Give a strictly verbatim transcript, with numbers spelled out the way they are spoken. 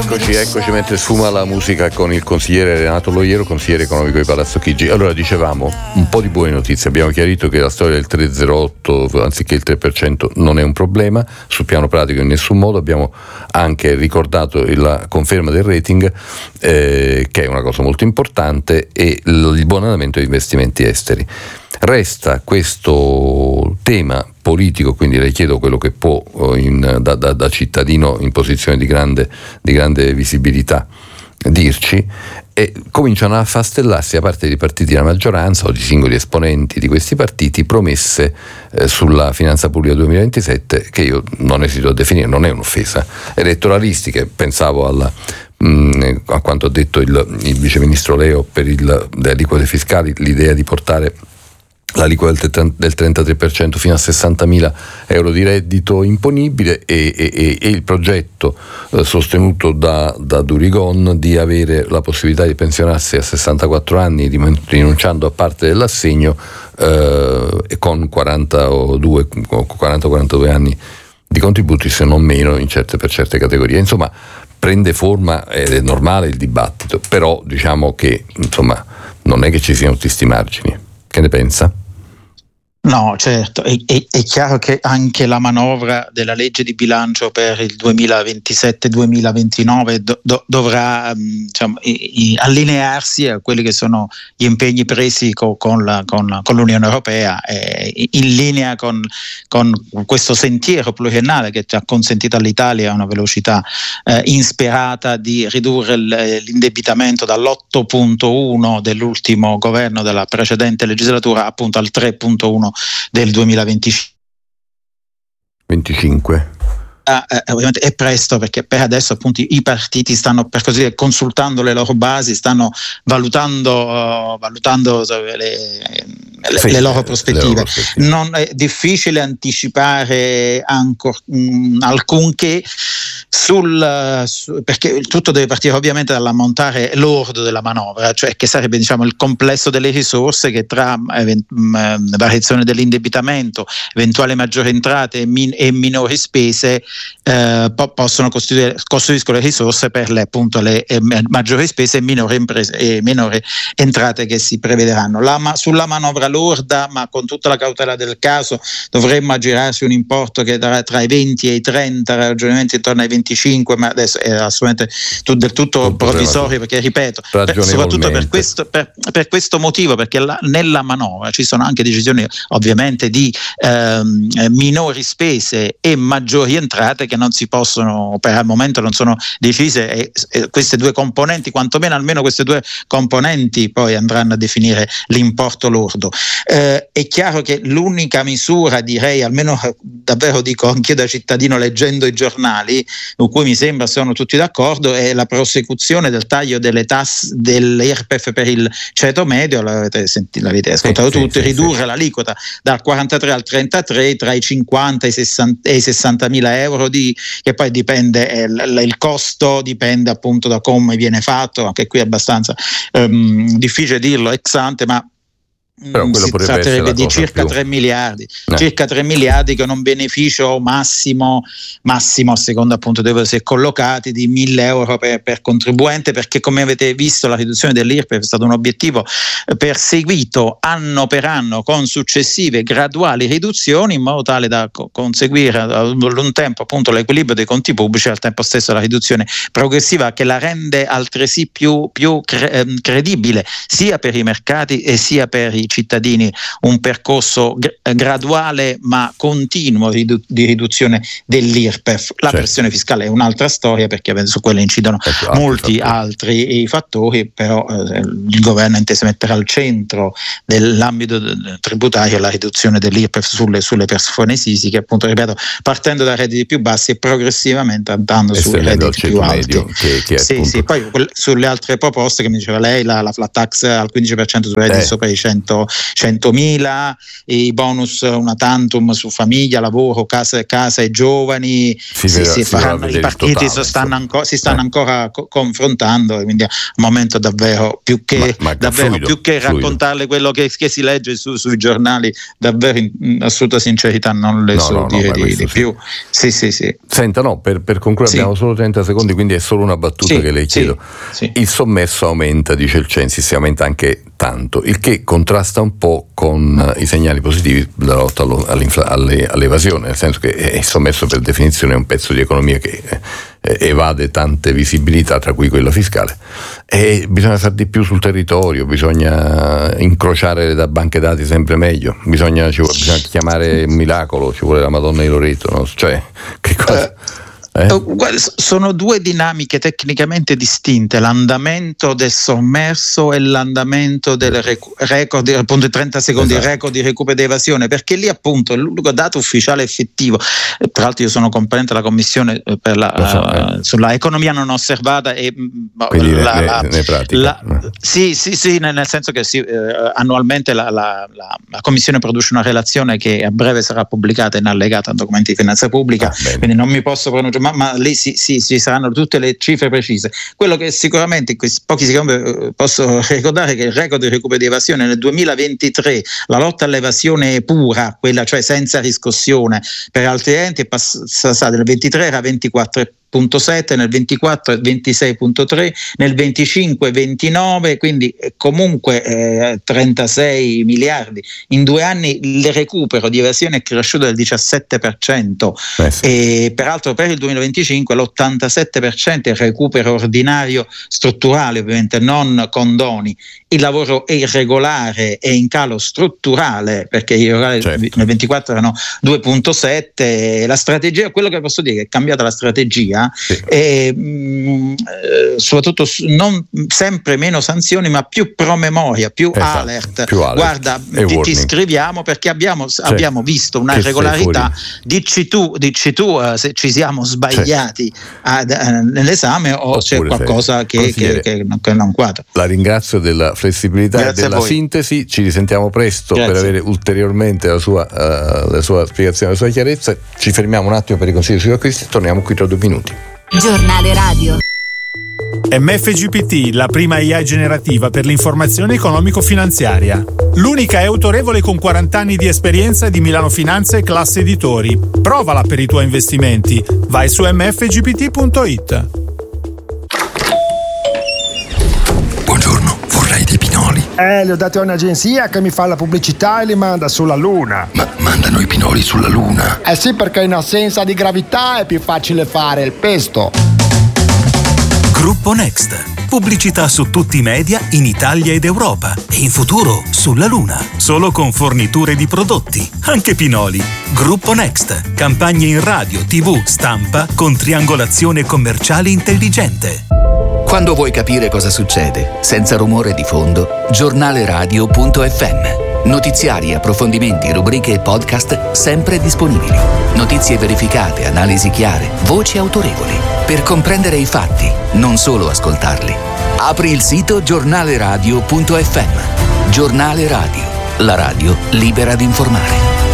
Eccoci, eccoci mentre sfuma la musica con il consigliere Renato Loiero, consigliere economico di Palazzo Chigi. Allora, dicevamo un po' di buone notizie. Abbiamo chiarito che la storia del tre virgola zero otto anziché il tre per cento non è un problema, sul piano pratico in nessun modo. Abbiamo anche ricordato la conferma del rating, eh, che è una cosa molto importante, e il buon andamento degli investimenti esteri. Resta questo tema politico, quindi le chiedo quello che può in, da, da, da cittadino in posizione di grande, di grande visibilità dirci, e cominciano a affastellarsi da parte dei partiti della maggioranza o di singoli esponenti di questi partiti promesse eh, sulla finanza pubblica duemilaventisette, che io non esito a definire, non è un'offesa, elettoralistiche. Pensavo alla mh, a quanto ha detto il, il viceministro Leo per il, le aliquote fiscali, l'idea di portare l'aliquota del trentatré per cento fino a sessantamila euro di reddito imponibile, e, e, e il progetto eh, sostenuto da, da Durigon di avere la possibilità di pensionarsi a sessantaquattro anni rinunciando a parte dell'assegno eh, e con quarantadue quaranta quarantadue anni di contributi, se non meno, in certe, per certe categorie. Insomma, prende forma ed è normale il dibattito, però diciamo che insomma non è che ci siano tutti sti margini. Che ne pensa? No, certo, è, è, è chiaro che anche la manovra della legge di bilancio per il duemilaventisette duemilaventinove do, do, dovrà diciamo, i, i, allinearsi a quelli che sono gli impegni presi co, con, la, con, con l'Unione Europea, eh, in linea con, con questo sentiero pluriennale che ha consentito all'Italia una velocità eh, insperata di ridurre l'indebitamento dall'otto virgola uno dell'ultimo governo della precedente legislatura appunto al tre virgola uno del duemilaventicinque. Ah, eh, ovviamente è presto, perché per adesso appunto i partiti stanno, per così dire, consultando le loro basi, stanno valutando, uh, valutando le, le, sì, le loro prospettive. Le loro prospettive. Non è difficile anticipare ancora mh, alcunché sul, su, perché il tutto deve partire ovviamente dall'ammontare lordo della manovra, cioè che sarebbe diciamo il complesso delle risorse che tra event, mh, variazione dell'indebitamento, eventuali maggiori entrate e, min, e minori spese Eh, po- possono costituire costruiscono le risorse per le, appunto, le eh, maggiori spese e minori, imprese, e minori entrate che si prevederanno. La, ma, sulla manovra lorda, ma con tutta la cautela del caso, dovremmo aggirarsi un importo che darà tra i venti e i trenta, ragionamenti intorno ai venticinque, ma adesso è assolutamente tu, del tutto non provvisorio, perché ripeto, per, soprattutto per questo, per, per questo motivo, perché la, nella manovra ci sono anche decisioni ovviamente di ehm, minori spese e maggiori entrate che non si possono, per al momento non sono decise, e, e queste due componenti, quantomeno almeno queste due componenti poi andranno a definire l'importo lordo. Eh, è chiaro che l'unica misura, direi, almeno davvero dico anch'io da cittadino leggendo i giornali, su cui mi sembra sono tutti d'accordo, è la prosecuzione del taglio delle tasse dell'I R P E F per il ceto medio. L'avete sentito, l'avete ascoltato sì, tutti, sì, ridurre sì. l'aliquota dal quarantatré al trentatré, tra i cinquanta e i sessantamila euro, di, che poi dipende, eh, l- il costo dipende appunto da come viene fatto, anche qui è abbastanza ehm, difficile dirlo ex ante, ma però quello si tratterebbe di circa più. tre miliardi, eh. circa tre miliardi che un beneficio massimo, massimo a seconda appunto dove si è collocati, di mille euro per, per contribuente, perché come avete visto la riduzione dell'I R P E F è stato un obiettivo perseguito anno per anno con successive graduali riduzioni, in modo tale da co- conseguire ad un tempo appunto l'equilibrio dei conti pubblici e al tempo stesso la riduzione progressiva, che la rende altresì più, più cre- credibile sia per i mercati e sia per i cittadini, un percorso g- graduale ma continuo ridu- di riduzione dell'I R P E F. La certo. pressione fiscale è un'altra storia, perché su quella incidono ecco, molti altri fattori, però eh, il governo ha inteso mettere al centro dell'ambito d- tributario la riduzione dell'I R P E F sulle, sulle persone fisiche, appunto ripeto, partendo dai redditi più bassi e progressivamente andando sui redditi più alti. Che, che sì, appunto... sì, poi quelle, sulle altre proposte che mi diceva lei, la, la flat tax al quindici per cento sui redditi eh. sopra i cento centomila, i bonus una tantum su famiglia, lavoro, casa, casa e giovani, si si, vedrà, si si faranno, i partiti totale, stanno anco, si stanno eh. ancora co- confrontando, quindi è un momento davvero più che, ma, ma davvero, fluido, più che raccontarle quello che, che si legge su, sui giornali, davvero in, in assoluta sincerità non le no, so no, dire no, di, di sì. più. Sì, sì, sì. Senta, no, per, per concludere sì. abbiamo solo trenta secondi, quindi è solo una battuta sì, che le chiedo. Sì, sì. Il sommerso aumenta, dice il Censis, si aumenta anche tanto, il che contrasta un po' con i segnali positivi della lotta alle, all'evasione, nel senso che il sommerso per definizione è un pezzo di economia che evade tante visibilità, tra cui quella fiscale, e bisogna fare di più sul territorio, bisogna incrociare da banche dati sempre meglio, bisogna, ci vuole, bisogna chiamare il miracolo, ci vuole la Madonna di Loreto, no? Cioè, che cosa... Eh? Sono due dinamiche tecnicamente distinte, l'andamento del sommerso e l'andamento del record, appunto trenta secondi, esatto. Il record di recupero di evasione, perché lì appunto l'unico dato ufficiale effettivo, tra l'altro io sono componente della commissione per la, so, eh. sulla economia non osservata e quindi la, ne, la, ne pratica la, sì sì sì nel, nel senso che sì, eh, annualmente la, la, la, la commissione produce una relazione che a breve sarà pubblicata in allegata a documenti di finanza pubblica, ah, quindi non mi posso pronunciare, ma, ma lì sì, sì, ci saranno tutte le cifre precise. Quello che sicuramente in questi pochi secondi posso ricordare è che il record di recupero di evasione nel duemilaventitré, la lotta all'evasione pura, quella cioè senza riscossione per altri enti, è passata nel ventitré era ventiquattro virgola sette, nel ventiquattro ventisei virgola tre, nel venticinque ventinove, quindi comunque eh, trentasei miliardi. In due anni il recupero di evasione è cresciuto del diciassette per cento eh sì. E peraltro per il duemilaventicinque l'ottantasette per cento è il recupero ordinario strutturale, ovviamente non condoni. Il lavoro è irregolare è in calo strutturale, perché certo. Nel ventiquattro erano due virgola sette. La strategia, quello che posso dire è che è cambiata la strategia, sì. E mh, eh, soprattutto non sempre meno sanzioni, ma più promemoria, più, esatto, alert. più alert. Guarda, ti, ti scriviamo perché abbiamo, cioè, abbiamo visto una irregolarità. Dici tu, dici tu uh, se ci siamo sbagliati ad, uh, nell'esame o oppure c'è qualcosa che, che, che, non, che non quadra. La ringrazio della flessibilità Grazie e della sintesi. Ci risentiamo presto Grazie. Per avere ulteriormente la sua, uh, la sua spiegazione, la sua chiarezza. Ci fermiamo un attimo per i consigli sugli acquisti e torniamo qui tra due minuti. Giornale Radio. M F G P T, la prima A I generativa per l'informazione economico-finanziaria. L'unica è autorevole con quaranta anni di esperienza di Milano Finanza e Classe Editori. Provala per i tuoi investimenti. Vai su m f g p t punto i t. Buongiorno, vorrei dei pinoli. Eh, li ho dati a un'agenzia che mi fa la pubblicità e li manda sulla Luna. Ma mandano i pinoli sulla Luna? Eh sì, perché in assenza di gravità è più facile fare il pesto. Gruppo Next. Pubblicità su tutti i media in Italia ed Europa e in futuro sulla Luna. Solo con forniture di prodotti, anche pinoli. Gruppo Next. Campagne in radio, tivù, stampa con triangolazione commerciale intelligente. Quando vuoi capire cosa succede, senza rumore di fondo, giornale radio punto effe emme. Notiziari, approfondimenti, rubriche e podcast sempre disponibili. Notizie verificate, analisi chiare, voci autorevoli. Per comprendere i fatti, non solo ascoltarli. Apri il sito giornale radio punto effe emme. Giornale Radio, la radio libera di informare.